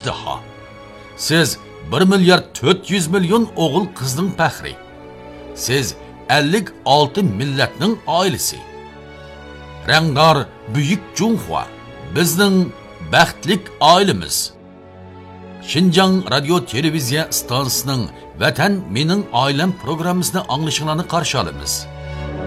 iftiha. Siz 1 milyard 400 milyon oğul kızning faxri. Siz 56 millatning oilasi. Rangdor buyuk Junhua bizning baxtlik oilamiz. Xinjiang radio televiziya stansiyasining Vatan mening oilam programmasini anglashinglarni qarshi olamiz.